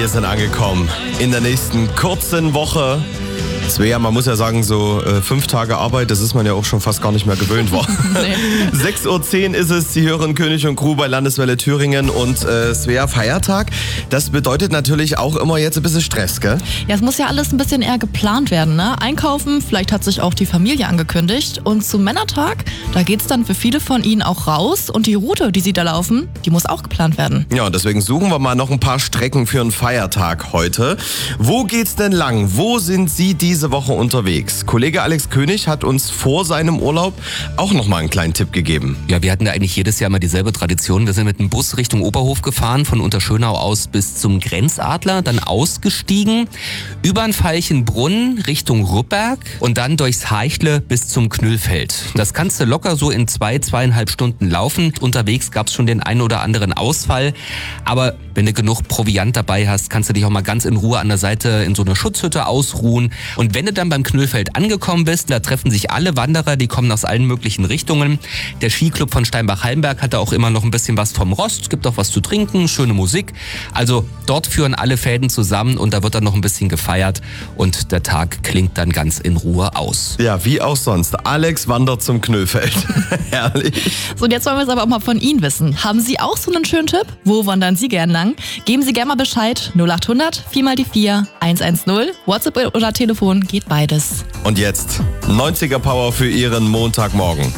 Wir sind angekommen in der nächsten kurzen Woche. Svea, man muss ja sagen, so 5 Tage Arbeit, das ist man ja auch schon fast gar nicht mehr gewöhnt war. 6.10 Uhr ist es, Sie hören König und Crew bei Landeswelle Thüringen und Svea, Feiertag. Das bedeutet natürlich auch immer jetzt ein bisschen Stress, gell? Ja, es muss ja alles ein bisschen eher geplant werden, ne? Einkaufen, vielleicht hat sich auch die Familie angekündigt. Und zum Männertag, da geht's dann für viele von Ihnen auch raus. Und die Route, die Sie da laufen, die muss auch geplant werden. Ja, und deswegen suchen wir mal noch ein paar Strecken für einen Feiertag heute. Wo geht's denn lang? Wo sind Sie diese Woche unterwegs? Kollege Alex König hat uns vor seinem Urlaub auch noch mal einen kleinen Tipp gegeben. Ja, wir hatten da eigentlich jedes Jahr mal dieselbe Tradition. Wir sind mit dem Bus Richtung Oberhof gefahren, von Unterschönau aus bis zum Grenzadler, dann ausgestiegen, über den Veilchenbrunn Richtung Rüppberg und dann durchs Haichle bis zum Knüllfeld. Das kannst du locker so in 2,5 Stunden laufen. Unterwegs gab's schon den einen oder anderen Ausfall, aber wenn du genug Proviant dabei hast, kannst du dich auch mal ganz in Ruhe an der Seite in so einer Schutzhütte ausruhen. Und wenn du dann beim Knüllfeld angekommen bist, da treffen sich alle Wanderer, die kommen aus allen möglichen Richtungen. Der Skiclub von Steinbach-Hallenberg hat da auch immer noch ein bisschen was vom Rost, gibt auch was zu trinken, schöne Musik. Also dort führen alle Fäden zusammen und da wird dann noch ein bisschen gefeiert und der Tag klingt dann ganz in Ruhe aus. Ja, wie auch sonst. Alex wandert zum Knüllfeld. Herrlich. So, und jetzt wollen wir es aber auch mal von Ihnen wissen. Haben Sie auch so einen schönen Tipp? Wo wandern Sie gern lang? Geben Sie gerne mal Bescheid. 0800 4x4 110. WhatsApp oder Telefon geht beides. Und jetzt 90er Power für Ihren Montagmorgen.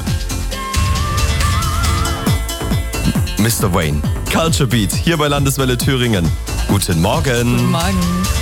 Mr. Wayne, Culture Beat, hier bei Landeswelle Thüringen. Guten Morgen. Guten Morgen.